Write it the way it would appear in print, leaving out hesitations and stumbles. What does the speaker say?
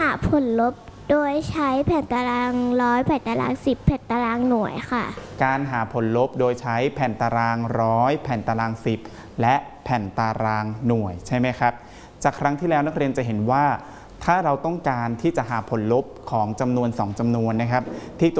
าผลลบโดยใช้แผ่นตารางร้อยแผ่นตาราง10แผ่นตารางหน่วยค่ะการหาผลลบโดยใช้แผ่นตารางร้อยแผ่นตาราง10และแผ่นตารางหน่วยใช่ไหมครับจากครั้งที่แล้วนักเรียนจะเห็นว่าถ้าเราต้องการที่จะหาผลลบของจำนวน2จำนวนนะครับที่